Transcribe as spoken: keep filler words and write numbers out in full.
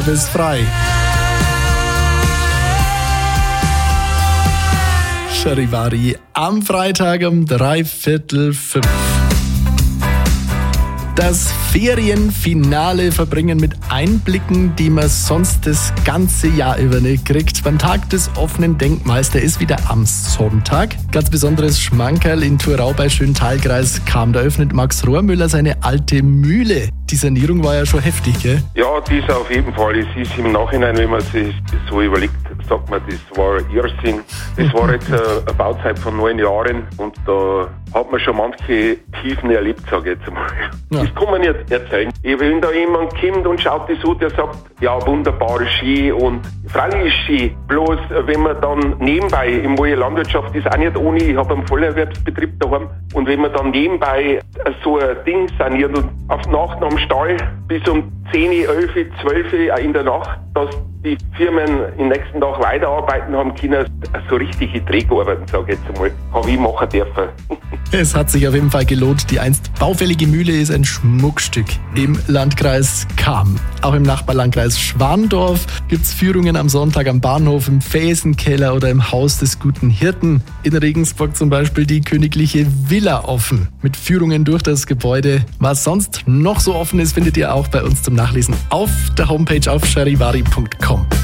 Bist frei. Charivari am Freitag um dreiviertel fünf. Das Ferienfinale verbringen mit Einblicken, die man sonst das ganze Jahr über nicht kriegt. Beim Tag des offenen Denkmals, der ist wieder am Sonntag. Ganz besonderes Schmankerl in Thurau bei Schöntalkreis kam. Da öffnet Max Rohrmüller seine alte Mühle. Die Sanierung war ja schon heftig, gell? Ja, die ist auf jeden Fall. Es ist im Nachhinein, wenn man sich das so überlegt, sagt man, das war Irrsinn. Das war jetzt eine Bauzeit von neun Jahren und da hat man schon manche Tiefen erlebt, sage ich jetzt mal. Ja. Das kann man nicht erzählen. Wenn da jemand kommt und schaut das so, der sagt, ja, wunderbar, schön und freilich ist schön. Bloß, wenn man dann nebenbei, im Wohl Landwirtschaft ist auch nicht ohne, ich habe einen Vollerwerbsbetrieb daheim und wenn man dann nebenbei so ein Ding saniert und auf Nacht am Stall bis um zehn, elf, zwölf in der Nacht, dass die Firmen im nächsten Tag weiterarbeiten haben können, so richtige Dreharbeiten, sage ich jetzt einmal, habe ich machen dürfen. Es hat sich auf jeden Fall gelohnt. Die einst baufällige Mühle ist ein Schmuckstück im Landkreis Cham. Auch im Nachbarlandkreis Schwandorf gibt es Führungen am Sonntag am Bahnhof, im Felsenkeller oder im Haus des Guten Hirten. In Regensburg zum Beispiel die königliche Villa offen. Mit Führungen durch das Gebäude. Was sonst noch so offen ist, findet ihr auch bei uns zum Nachlesen auf der Homepage auf charivari punkt com.